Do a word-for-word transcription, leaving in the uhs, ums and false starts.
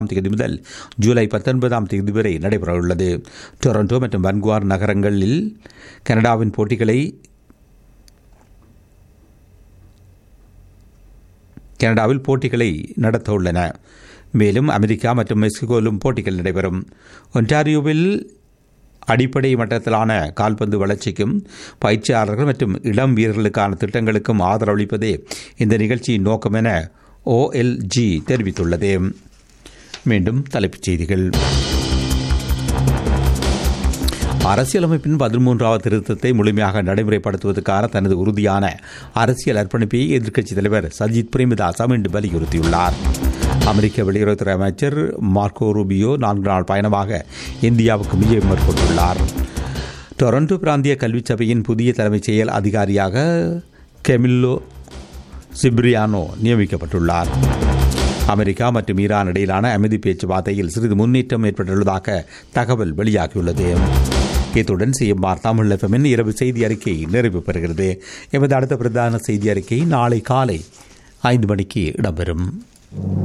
தேதி முதல் ஜூலை பத்தொன்பதாம் தேதி வரை நடைபெறவுள்ளது. டொரண்டோ மற்றும் வான்கூவர் நகரங்களில் கனடாவின் போட்டிகளை கனடாவில் போட்டிகளை நடத்த உள்ளன. மேலும் அமெரிக்கா மற்றும் மெக்சிகோவிலும் போட்டிகள் நடைபெறும். ஒன்டாரியோவில் அடிப்படை மட்டத்திலான கால்பந்து வளர்ச்சிக்கும் பயிற்சியாளர்கள் மற்றும் இளம் வீரர்களுக்கான திட்டங்களுக்கும் ஆதரவளிப்பதே இந்த நிகழ்ச்சியின் நோக்கம் என ஓஎல்ஜி தெரிவித்துள்ளது. மீண்டும் தலைப்புச் செய்திகள். அரசியலமைப்பின் பதிமூன்றாவது திருத்தத்தை முழுமையாக நடைமுறைப்படுத்துவதற்கான தனது உறுதியான அரசியல் அர்ப்பணிப்பை எதிர்க்கட்சித் தலைவர் சஜித் பிரேமதாச மீண்டும் வலியுறுத்தியுள்ளார். அமெரிக்க வெளியுறவுத்துறை அமைச்சர் மார்க்கோ ரூபியோ நான்கு நாள் பயணமாக இந்தியாவுக்கு விஜயம் மேற்கொண்டுள்ளார். டொரண்டோ பிராந்திய கல்வி சபையின் புதிய தலைமைச் செயல் அதிகாரியாக கெமில்லோ சிப்ரியானோ நியமிக்கப்பட்டுள்ளார். அமெரிக்கா மற்றும் ஈரான் இடையிலான அமைதி பேச்சுவார்த்தையில் சிறிது முன்னேற்றம் ஏற்பட்டுள்ளதாக தகவல் வெளியாகியுள்ளது. இத்துடன் சிஎம்ஆர் தமிழ் எஃப்எம்மின் இரவு செய்தி அறிக்கை நிறைவு பெறுகிறது. எமது அடுத்த பிரதான செய்தி அறிக்கை நாளை காலை ஐந்து மணிக்கு இடம்பெறும்.